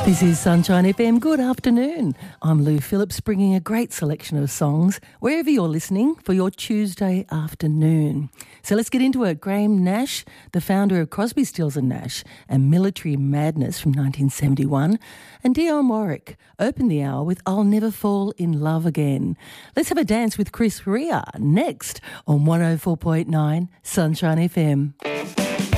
This is Sunshine FM. Good afternoon. I'm Lou Phillips, bringing a great selection of songs wherever you're listening for your Tuesday afternoon. So let's get into it. Graham Nash, the founder of Crosby, Stills and Nash and Military Madness from 1971, and Dionne Warwick opened the hour with I'll Never Fall in Love Again. Let's have a dance with Chris Rea next on 104.9 Sunshine FM.